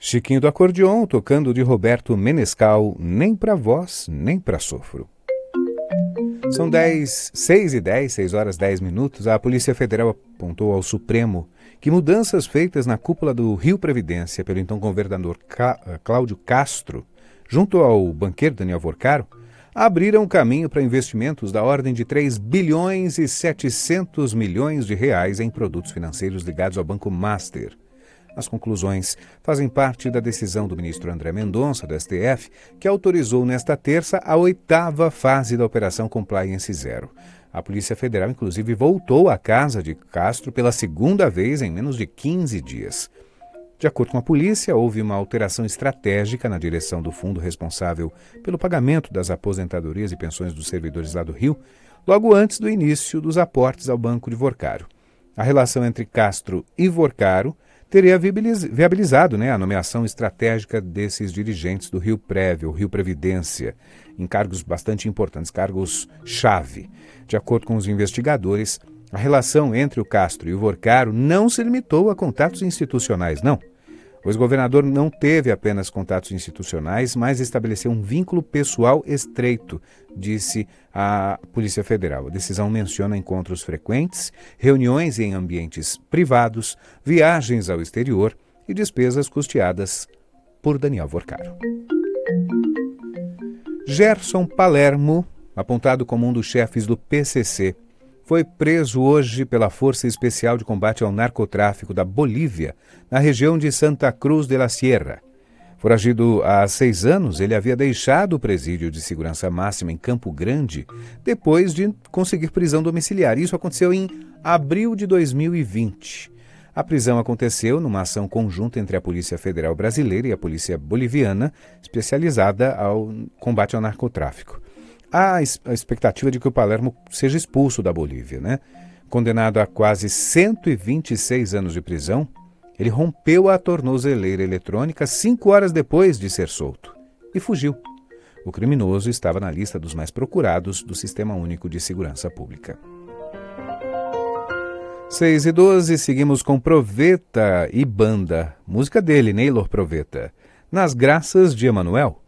Chiquinho do Acordeon, tocando de Roberto Menescal, Nem Pra Voz, Nem Pra Sofro. São 6 horas 10 minutos. A Polícia Federal apontou ao Supremo que mudanças feitas na cúpula do Rio Previdência pelo então governador Cláudio Castro, junto ao banqueiro Daniel Vorcaro, abriram caminho para investimentos da ordem de 3 bilhões e 700 milhões de reais em produtos financeiros ligados ao Banco Master. As conclusões fazem parte da decisão do ministro André Mendonça, do STF, que autorizou nesta terça a 8ª fase da Operação Compliance Zero. A Polícia Federal, inclusive, voltou à casa de Castro pela segunda vez em menos de 15 dias. De acordo com a polícia, houve uma alteração estratégica na direção do fundo responsável pelo pagamento das aposentadorias e pensões dos servidores lá do Rio, logo antes do início dos aportes ao Banco de Vorcaro. A relação entre Castro e Vorcaro teria viabilizado a nomeação estratégica desses dirigentes do Rio Prévio, Rio Previdência, em cargos bastante importantes, cargos-chave. De acordo com os investigadores, a relação entre o Castro e o Vorcaro não se limitou a contatos institucionais, não. O ex-governador não teve apenas contatos institucionais, mas estabeleceu um vínculo pessoal estreito, disse a Polícia Federal. A decisão menciona encontros frequentes, reuniões em ambientes privados, viagens ao exterior e despesas custeadas por Daniel Vorcaro. Gerson Palermo, apontado como um dos chefes do PCC, foi preso hoje pela Força Especial de Combate ao Narcotráfico da Bolívia, na região de Santa Cruz de la Sierra. Foragido há 6 anos, ele havia deixado o presídio de segurança máxima em Campo Grande depois de conseguir prisão domiciliar. Isso aconteceu em abril de 2020. A prisão aconteceu numa ação conjunta entre a Polícia Federal Brasileira e a Polícia Boliviana, especializada ao combate ao narcotráfico. Há a expectativa de que o Palermo seja expulso da Bolívia, né? Condenado a quase 126 anos de prisão, ele rompeu a tornozeleira eletrônica 5 horas depois de ser solto e fugiu. O criminoso estava na lista dos mais procurados do Sistema Único de Segurança Pública. 6:12, seguimos com Proveta e Banda. Música dele, Neylor Proveta. Nas Graças de Emanuel.